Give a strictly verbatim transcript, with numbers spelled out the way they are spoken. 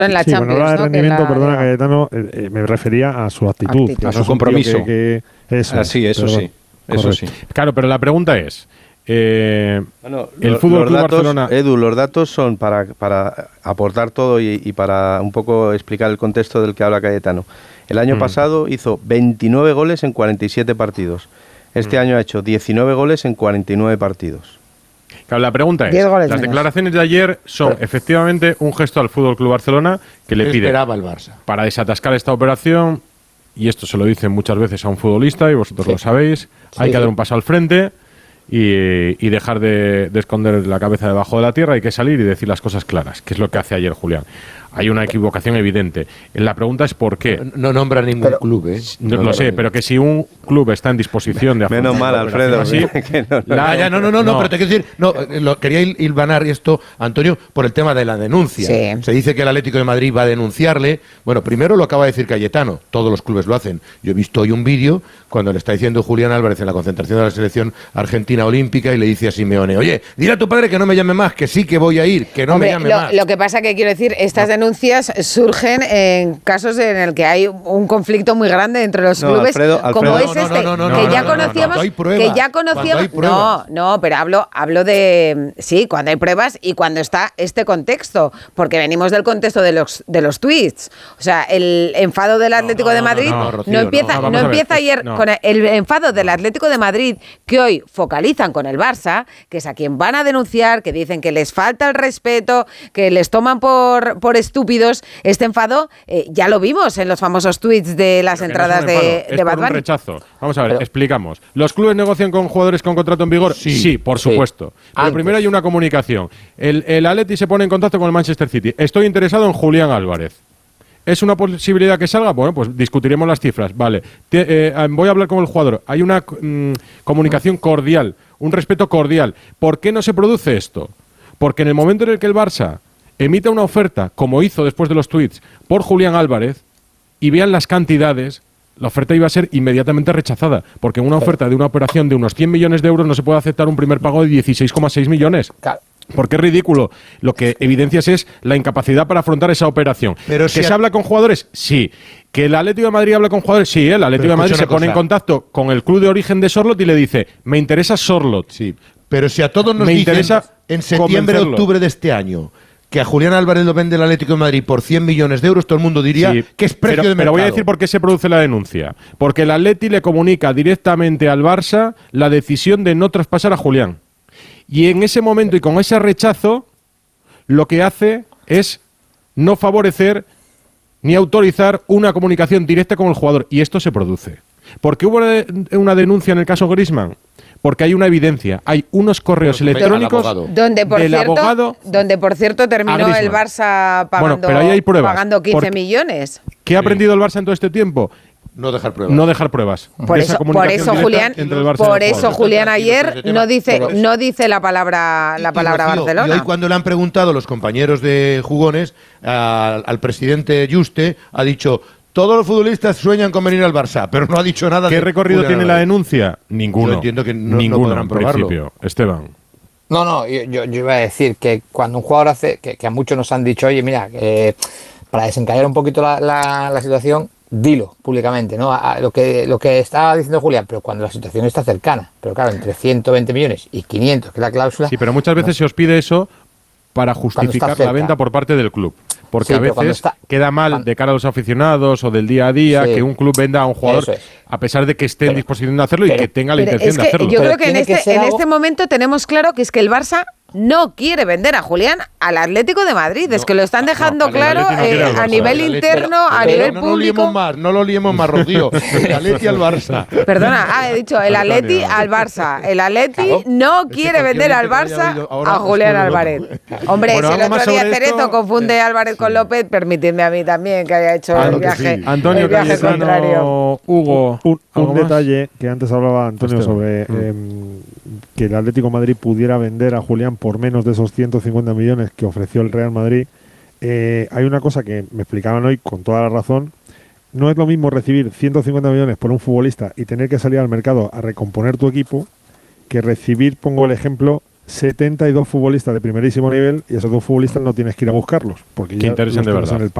En la sí, Champions, bueno, habla de ¿no? rendimiento, la, perdona, Cayetano, eh, eh, me refería a su actitud, actitud. que a no su es un compromiso. tío Que, que, eso, ah, sí, eso perdón. sí. Eso Correcto. sí. Claro, pero la pregunta es, eh, Bueno, el lo- Fútbol los Club datos, Barcelona... Edu, los datos son para, para aportar todo y, y para un poco explicar el contexto del que habla Cayetano. El año Mm. pasado hizo veintinueve goles en cuarenta y siete partidos. Este Mm. año ha hecho diecinueve goles en cuarenta y nueve partidos. Claro, la pregunta es, Diez goles las menos. declaraciones de ayer son Pero- efectivamente un gesto al Fútbol Club Barcelona que le ¿Qué pide esperaba el Barça? para desatascar esta operación, y esto se lo dicen muchas veces a un futbolista y vosotros Sí. lo sabéis, hay Sí, que dar sí. un paso al frente y, y dejar de, de esconder la cabeza debajo de la tierra, hay que salir y decir las cosas claras, que es lo que hace ayer Julián. Hay una equivocación evidente. La pregunta es por qué. No nombra ningún Pero- club, ¿eh? No, No lo nombra sé, ningún. pero que si un club está en disposición de afrontar Menos mal, una Alfredo. operación así, que no- no- la- Ah, ya, no, no, no, no, pero te quiero decir, no, eh, lo, quería il- hilvanar esto, Antonio, por el tema de la denuncia. Sí. Se dice que el Atlético de Madrid va a denunciarle. Bueno, primero lo acaba de decir Cayetano, todos los clubes lo hacen. Yo he visto hoy un vídeo cuando le está diciendo Julián Álvarez en la concentración de la selección argentina olímpica y le dice a Simeone, oye, dile a tu padre que no me llame más, que sí que voy a ir, que no Hombre, me llame lo, más. lo que pasa que quiero decir, estas denuncias surgen en casos en el que hay un conflicto muy grande entre los No, clubes, Alfredo, como Alfredo. es No, no, este, no, no, no, que no, ya no, no, no, conocíamos, cuando hay pruebas, que ya cuando conocíamos, hay pruebas. no, no, pero hablo, hablo de, sí, cuando hay pruebas y cuando está este contexto, porque venimos del contexto de los de los tweets, o sea, el enfado del Atlético no, de no, Madrid no, no, no, Rocío, empieza, no, no, vamos a ver, empieza es- ayer no. con el enfado del Atlético de Madrid que hoy focalizan con el Barça, que es a quien van a denunciar, que dicen que les falta el respeto, que les toman por, por estúpidos. Este enfado eh, ya lo vimos en los famosos tweets de las Que no entradas es un enfado, de, es de por Bad un Bunny. rechazo. Vamos a ver, Pero- explicamos. ¿Los clubes negocian con jugadores con contrato en vigor? Sí. por Sí. supuesto. Pero Antes. primero hay una comunicación. El, el Atleti se pone en contacto con el Manchester City. Estoy interesado en Julián Álvarez. ¿Es una posibilidad que salga? Bueno, pues discutiremos las cifras. Vale. Te- eh, voy a hablar con el jugador. Hay una mm, comunicación cordial, un respeto cordial. ¿Por qué no se produce esto? Porque en el momento en el que el Barça emita una oferta, como hizo después de los tweets, por Julián Álvarez, y vean las cantidades, la oferta iba a ser inmediatamente rechazada, porque en una oferta de una operación de unos cien millones de euros no se puede aceptar un primer pago de dieciséis coma seis millones. Claro. Porque es ridículo. Lo que evidencias es la incapacidad para afrontar esa operación. Pero ¿Que si se a- habla con jugadores? Sí. ¿Que el Atlético de Madrid habla con jugadores? Sí, ¿eh? el Atlético Pero de Madrid escucha se una pone en cosa. contacto con el club de origen de Sorlot y le dice, me interesa Sorlot. Sí, pero si a todos nos Me dicen interesa en septiembre, convencerlo. octubre de este año que a Julián Álvarez lo vende el Atlético de Madrid por cien millones de euros, todo el mundo diría Sí, que es precio pero, de mercado. pero voy a decir por qué se produce la denuncia. Porque el Atleti le comunica directamente al Barça la decisión de no traspasar a Julián. Y en ese momento y con ese rechazo, lo que hace es no favorecer ni autorizar una comunicación directa con el jugador. Y esto se produce. ¿Por qué hubo una, una denuncia en el caso Griezmann? Porque hay una evidencia. Hay unos correos Pero que electrónicos al abogado. Donde por, del cierto, abogado. donde por cierto terminó a el Griezmann. Barça pagando, Bueno, pero ahí hay pruebas. pagando quince Porque- millones. ¿Qué ha aprendido el Barça en todo este tiempo? No dejar pruebas. No dejar pruebas. Por de esa eso, por comunicación eso directa Julián, entre el Barça y por el eso jugador. Julián Tranquilo ayer con ese tema, no dice, pero- no dice la palabra, la Y, palabra Rocío, Barcelona. Y hoy cuando le han preguntado los compañeros de Jugones al, al presidente Juste, ha dicho, todos los futbolistas sueñan con venir al Barça, pero no ha dicho nada. ¿Qué de recorrido Julián tiene la Álvarez. denuncia? Ninguno. Yo entiendo que no- no Ninguno, podrán en probarlo. principio. Esteban. No, no, yo, yo, yo iba a decir que cuando un jugador hace, que, que a muchos nos han dicho, oye, mira, eh, para desencallar un poquito la, la, la situación, dilo públicamente, ¿no? A, a lo que lo que estaba diciendo Julián, pero cuando la situación está cercana, pero claro, entre ciento veinte millones y quinientos, que es la cláusula. Sí, pero muchas veces no. se os pide eso para justificar la cerca. venta por parte del club. Porque Sí, a pero cuando veces está- queda mal cuando- de cara a los aficionados o del día a día Sí. que un club venda a un jugador Eso es. a pesar de que esté en Pero- disposición de hacerlo y pero- que tenga la Pero intención es de que hacerlo. yo Pero creo que en tiene que este, ser en algo- este momento tenemos claro que es que el Barça no quiere vender a Julián al Atlético de Madrid. es que lo están dejando el claro Atleti no eh, quiere al a Barça. nivel El Atleti- interno, pero- a pero nivel no lo liemos público. más, no lo liemos más, Rocío. El Atleti al Barça. Perdona, ah, he dicho el Atleti al Barça. El Atleti Claro. no Es que quiere cualquier vender al oyente que haya Barça oído ahora a Julián os vuelve Álvarez. loco. Hombre, Bueno, si el algo más otro día sobre Cerezo esto. confunde a Álvarez con López, permitidme a mí también que haya hecho Claro el que viaje, sí. Antonio el viaje contrario. Cayetano, Hugo, Un, ¿algo un más? detalle que antes hablaba Antonio Esteban. sobre Mm. em, que el Atlético de Madrid pudiera vender a Julián por menos de esos ciento cincuenta millones que ofreció el Real Madrid. Eh, hay una cosa que me explicaban hoy con toda la razón. No es lo mismo recibir ciento cincuenta millones por un futbolista y tener que salir al mercado a recomponer tu equipo que recibir, pongo el ejemplo, setenta y dos futbolistas de primerísimo nivel y esos dos futbolistas no tienes que ir a buscarlos porque que ya interesen los de tienes verdad. en el